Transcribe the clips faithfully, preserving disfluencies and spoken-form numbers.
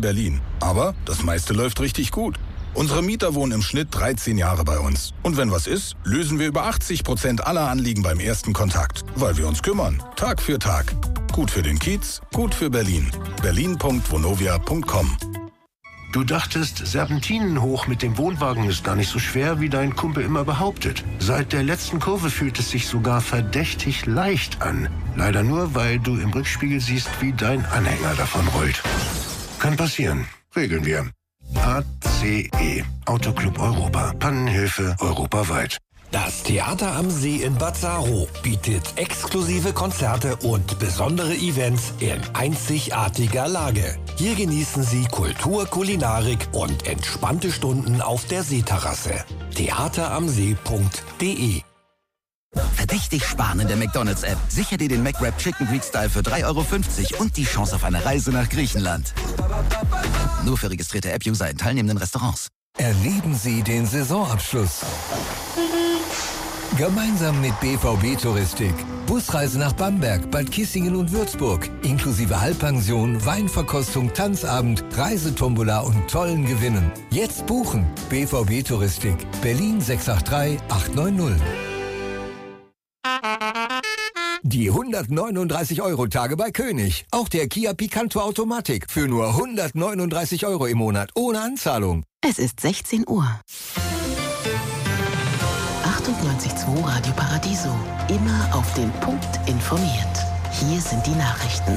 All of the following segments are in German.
Berlin. Aber das meiste läuft richtig gut. Unsere Mieter wohnen im Schnitt dreizehn Jahre bei uns. Und wenn was ist, lösen wir über achtzig Prozent aller Anliegen beim ersten Kontakt. Weil wir uns kümmern. Tag für Tag. Gut für den Kiez, gut für Berlin. berlin punkt vonovia punkt com. Du dachtest, Serpentinen hoch mit dem Wohnwagen ist gar nicht so schwer, wie dein Kumpel immer behauptet. Seit der letzten Kurve fühlt es sich sogar verdächtig leicht an. Leider nur, weil du im Rückspiegel siehst, wie dein Anhänger davon rollt. Kann passieren. Regeln wir. A C E. Autoclub Europa. Pannenhilfe europaweit. Das Theater am See in Bad Saro bietet exklusive Konzerte und besondere Events in einzigartiger Lage. Hier genießen Sie Kultur, Kulinarik und entspannte Stunden auf der Seeterrasse. theateramsee punkt de. Verdächtig sparen in der McDonald's-App. Sicher dir den McWrap Chicken Greek Style für drei Euro fünfzig und die Chance auf eine Reise nach Griechenland. Nur für registrierte App-User in teilnehmenden Restaurants. Erleben Sie den Saisonabschluss gemeinsam mit B V B Touristik. Busreise nach Bamberg, Bad Kissingen und Würzburg. Inklusive Halbpension, Weinverkostung, Tanzabend, Reisetombola und tollen Gewinnen. Jetzt buchen. B V B Touristik. Berlin sechs acht drei acht neun null. Die hundertneununddreißig Euro Tage bei König. Auch der Kia Picanto Automatik für nur hundertneununddreißig Euro im Monat ohne Anzahlung. Es ist sechzehn Uhr. achtundneunzig Komma zwei Radio Paradiso. Immer auf den Punkt informiert. Hier sind die Nachrichten.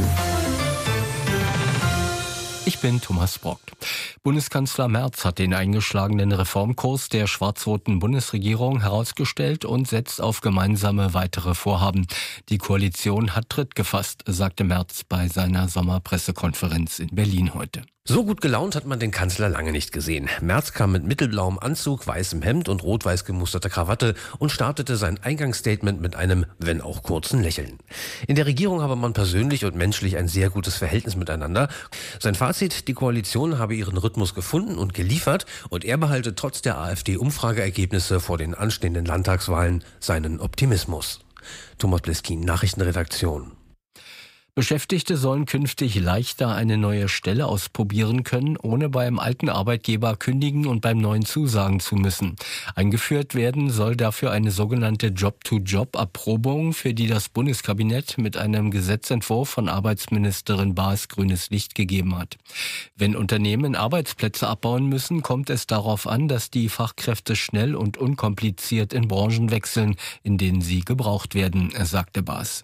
Ich bin Thomas Brock. Bundeskanzler Merz hat den eingeschlagenen Reformkurs der schwarz-roten Bundesregierung herausgestellt und setzt auf gemeinsame weitere Vorhaben. Die Koalition hat Tritt gefasst, sagte Merz bei seiner Sommerpressekonferenz in Berlin heute. So gut gelaunt hat man den Kanzler lange nicht gesehen. Merz kam mit mittelblauem Anzug, weißem Hemd und rot-weiß gemusterter Krawatte und startete sein Eingangsstatement mit einem, wenn auch kurzen Lächeln. In der Regierung habe man persönlich und menschlich ein sehr gutes Verhältnis miteinander. Sein Fazit, die Koalition habe ihren Rhythmus gefunden und geliefert und er behalte trotz der AfD-Umfrageergebnisse vor den anstehenden Landtagswahlen seinen Optimismus. Thomas Bliskin, Nachrichtenredaktion. Beschäftigte sollen künftig leichter eine neue Stelle ausprobieren können, ohne beim alten Arbeitgeber kündigen und beim neuen zusagen zu müssen. Eingeführt werden soll dafür eine sogenannte Job-to-Job-Erprobung, für die das Bundeskabinett mit einem Gesetzentwurf von Arbeitsministerin Baas grünes Licht gegeben hat. Wenn Unternehmen Arbeitsplätze abbauen müssen, kommt es darauf an, dass die Fachkräfte schnell und unkompliziert in Branchen wechseln, in denen sie gebraucht werden, sagte Baas.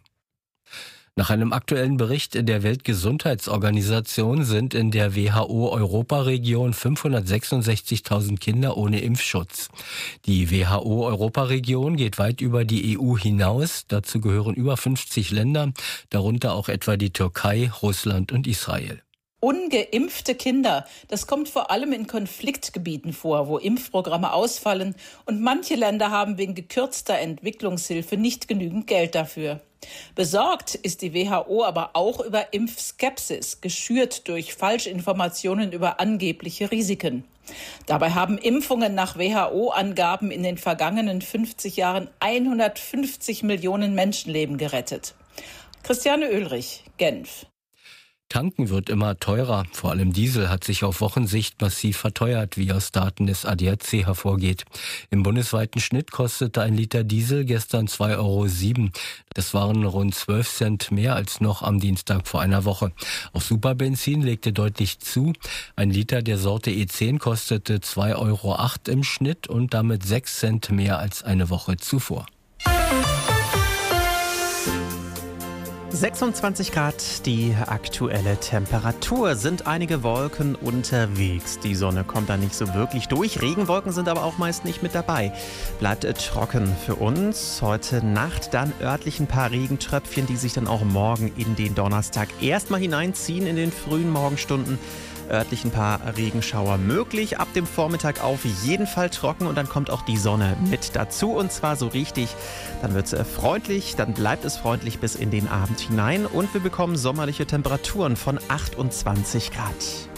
Nach einem aktuellen Bericht der Weltgesundheitsorganisation sind in der W H O-Europaregion fünfhundertsechsundsechzigtausend Kinder ohne Impfschutz. Die W H O-Europaregion geht weit über die E U hinaus. Dazu gehören über fünfzig Länder, darunter auch etwa die Türkei, Russland und Israel. Ungeimpfte Kinder, das kommt vor allem in Konfliktgebieten vor, wo Impfprogramme ausfallen und manche Länder haben wegen gekürzter Entwicklungshilfe nicht genügend Geld dafür. Besorgt ist die W H O aber auch über Impfskepsis, geschürt durch Falschinformationen über angebliche Risiken. Dabei haben Impfungen nach W H O-Angaben in den vergangenen fünfzig Jahren hundertfünfzig Millionen Menschenleben gerettet. Christiane Oehlrich, Genf. Tanken wird immer teurer. Vor allem Diesel hat sich auf Wochensicht massiv verteuert, wie aus Daten des A D A C hervorgeht. Im bundesweiten Schnitt kostete ein Liter Diesel gestern zwei Euro sieben. Das waren rund zwölf Cent mehr als noch am Dienstag vor einer Woche. Auch Superbenzin legte deutlich zu. Ein Liter der Sorte E zehn kostete zwei Euro acht im Schnitt und damit sechs Cent mehr als eine Woche zuvor. sechsundzwanzig Grad, die aktuelle Temperatur. Sind einige Wolken unterwegs. Die Sonne kommt da nicht so wirklich durch. Regenwolken sind aber auch meist nicht mit dabei. Bleibt trocken für uns. Heute Nacht dann örtlich ein paar Regentröpfchen, die sich dann auch morgen in den Donnerstag erstmal hineinziehen in den frühen Morgenstunden. Örtlich ein paar Regenschauer möglich. Ab dem Vormittag auf jeden Fall trocken und dann kommt auch die Sonne mit dazu und zwar so richtig. Dann wird es freundlich, dann bleibt es freundlich bis in den Abend hinein und wir bekommen sommerliche Temperaturen von achtundzwanzig Grad.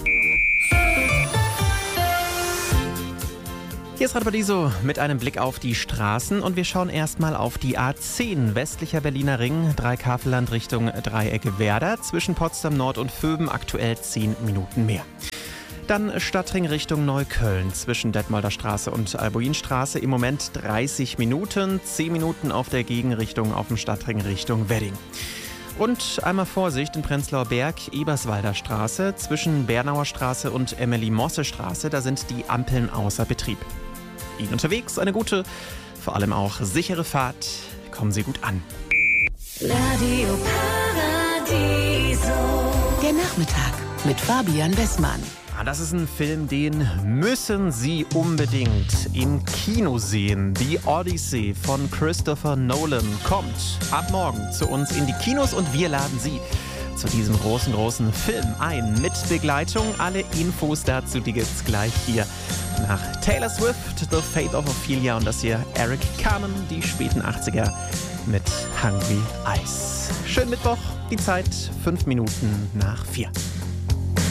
Hier ist Radio Paradiso mit einem Blick auf die Straßen und wir schauen erstmal auf die A zehn, westlicher Berliner Ring, Dreikafelland Richtung Dreieck Werder, zwischen Potsdam Nord und Vöben aktuell zehn Minuten mehr. Dann Stadtring Richtung Neukölln zwischen Detmolder Straße und Albuinstraße. Im Moment dreißig Minuten, zehn Minuten auf der Gegenrichtung auf dem Stadtring Richtung Wedding. Und einmal Vorsicht in Prenzlauer Berg, Eberswalder Straße zwischen Bernauer Straße und Emily-Mosse-Straße. Da sind die Ampeln außer Betrieb. Ihnen unterwegs eine gute, vor allem auch sichere Fahrt. Kommen Sie gut an. Radio Paradiso. Der Nachmittag mit Fabian Wessmann. Ah, das ist ein Film, den müssen Sie unbedingt im Kino sehen. Die Odyssey von Christopher Nolan kommt ab morgen zu uns in die Kinos und wir laden Sie zu diesem großen, großen Film ein. Mit Begleitung. Alle Infos dazu, die gibt's gleich hier nach Taylor Swift, The Fate of Ophelia und das hier Eric Carmen, die späten achtziger mit Hungry Eyes. Schönen Mittwoch, die Zeit fünf Minuten nach vier.